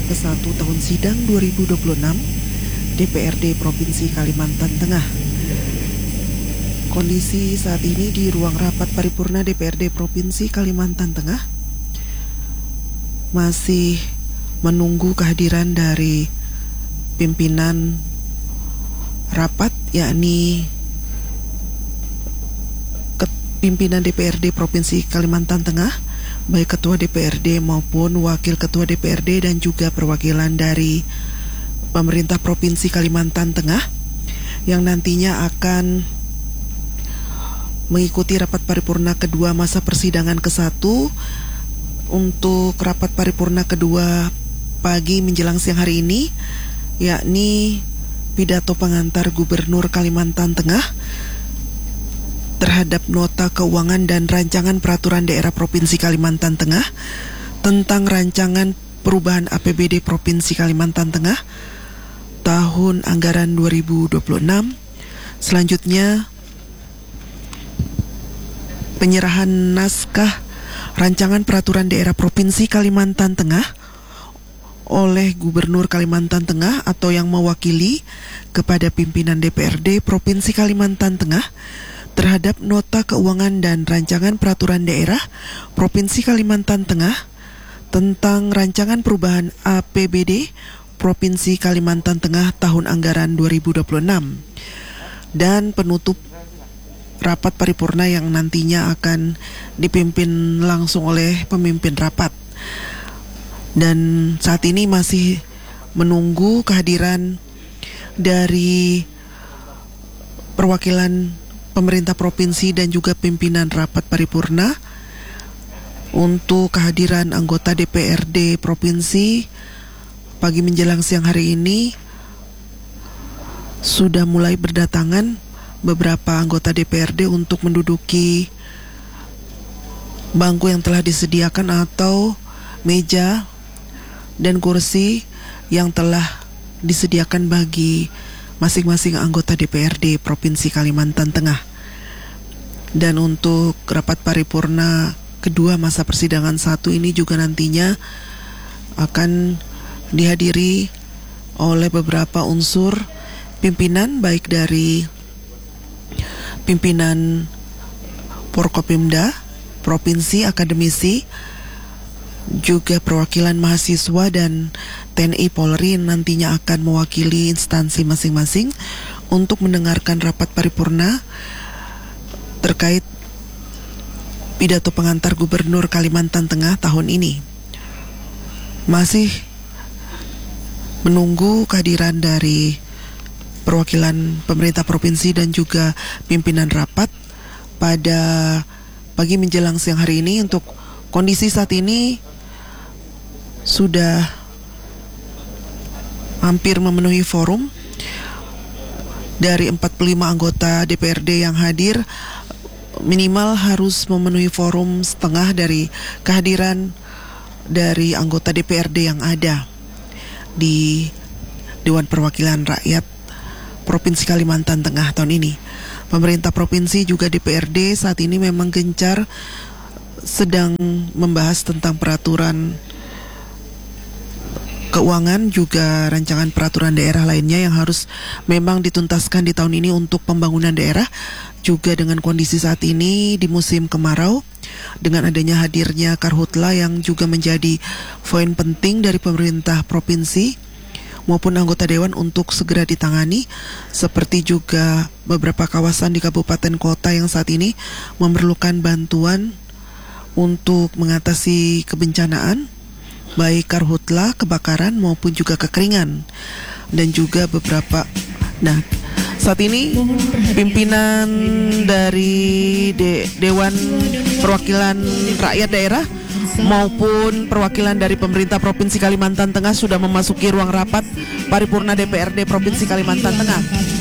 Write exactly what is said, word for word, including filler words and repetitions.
kesatu tahun sidang dua ribu dua puluh enam D P R D Provinsi Kalimantan Tengah. Kondisi saat ini di ruang rapat paripurna D P R D Provinsi Kalimantan Tengah masih menunggu kehadiran dari pimpinan rapat, yakni pimpinan D P R D Provinsi Kalimantan Tengah, baik Ketua D P R D maupun Wakil Ketua D P R D dan juga perwakilan dari pemerintah Provinsi Kalimantan Tengah yang nantinya akan mengikuti rapat paripurna kedua masa persidangan kesatu. Untuk rapat paripurna kedua pagi menjelang siang hari ini, yakni pidato pengantar Gubernur Kalimantan Tengah terhadap nota keuangan dan rancangan peraturan daerah Provinsi Kalimantan Tengah tentang rancangan perubahan A P B D Provinsi Kalimantan Tengah tahun anggaran dua ribu dua puluh enam. Selanjutnya, penyerahan naskah rancangan peraturan daerah Provinsi Kalimantan Tengah oleh Gubernur Kalimantan Tengah atau yang mewakili kepada pimpinan D P R D Provinsi Kalimantan Tengah terhadap nota keuangan dan rancangan peraturan daerah Provinsi Kalimantan Tengah tentang rancangan perubahan A P B D Provinsi Kalimantan Tengah tahun anggaran dua ribu dua puluh enam, dan penutup rapat paripurna yang nantinya akan dipimpin langsung oleh pemimpin rapat. Dan saat ini masih menunggu kehadiran dari perwakilan pemerintah provinsi dan juga pimpinan rapat paripurna. Untuk kehadiran anggota D P R D provinsi pagi menjelang siang hari ini sudah mulai berdatangan beberapa anggota D P R D untuk menduduki bangku yang telah disediakan atau meja dan kursi yang telah disediakan bagi masing-masing anggota D P R D Provinsi Kalimantan Tengah. Dan untuk rapat paripurna kedua masa persidangan satu ini juga nantinya akan dihadiri oleh beberapa unsur pimpinan, baik dari pimpinan Forkopimda Provinsi, akademisi, juga perwakilan mahasiswa dan T N I Polri nantinya akan mewakili instansi masing-masing untuk mendengarkan rapat paripurna terkait pidato pengantar Gubernur Kalimantan Tengah tahun ini. Masih menunggu kehadiran dari perwakilan pemerintah provinsi dan juga pimpinan rapat pada pagi menjelang siang hari ini. Untuk kondisi saat ini sudah hampir memenuhi forum. Dari empat puluh lima anggota D P R D yang hadir, minimal harus memenuhi forum setengah dari kehadiran dari anggota D P R D yang ada di Dewan Perwakilan Rakyat Provinsi Kalimantan Tengah tahun ini. Pemerintah provinsi juga D P R D saat ini memang gencar sedang membahas tentang peraturan keuangan, juga rancangan peraturan daerah lainnya yang harus memang dituntaskan di tahun ini untuk pembangunan daerah. Juga dengan kondisi saat ini di musim kemarau, dengan adanya hadirnya karhutla yang juga menjadi poin penting dari pemerintah provinsi maupun anggota dewan untuk segera ditangani, seperti juga beberapa kawasan di kabupaten kota yang saat ini memerlukan bantuan untuk mengatasi kebencanaan, baik karhutla, kebakaran maupun juga kekeringan. Dan juga beberapa, nah saat ini pimpinan dari De- Dewan Perwakilan Rakyat Daerah maupun perwakilan dari pemerintah Provinsi Kalimantan Tengah sudah memasuki ruang rapat paripurna D P R D Provinsi Kalimantan Tengah.